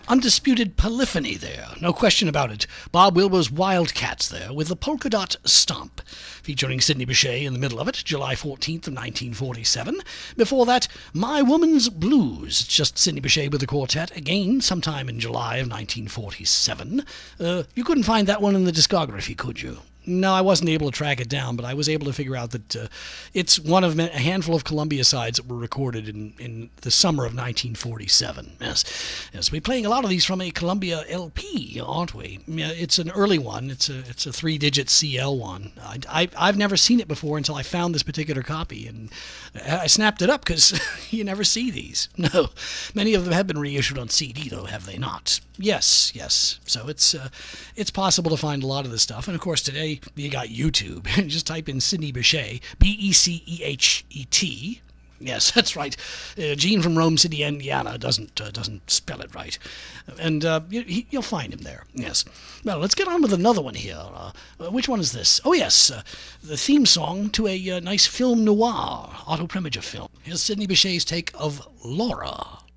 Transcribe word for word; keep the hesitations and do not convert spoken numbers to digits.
undisputed polyphony there, no question about it. Bob Wilbur's Wildcats there, with the polka dot stomp, featuring Sidney Bechet in the middle of it, July fourteenth of nineteen forty-seven. Before that, My Woman's Blues, just Sidney Bechet with the quartet, again sometime in July of nineteen forty-seven. Uh, you couldn't find that one in the discography, could you? No, I wasn't able to track it down, but I was able to figure out that uh, it's one of a handful of Columbia sides that were recorded in, in the summer of nineteen forty-seven. Yes, yes, we're playing a lot of these from a Columbia L P, aren't we? It's an early one. It's a it's a three-digit C L one. I, I, I've never seen it before until I found this particular copy, and I snapped it up because you never see these. No, many of them have been reissued on C D, though, have they not? Yes, yes. So it's uh, it's possible to find a lot of this stuff, and of course today you got YouTube. Just type in Sidney Bechet, B E C E H E T. Yes, that's right. Uh, Gene from Rome City, Indiana, doesn't uh, doesn't spell it right, and uh, you, you'll find him there. Yes. Well, let's get on with another one here. Uh, which one is this? Oh yes, uh, the theme song to a uh, nice film noir, Otto Preminger film. Here's Sidney Bechet's take of Laura.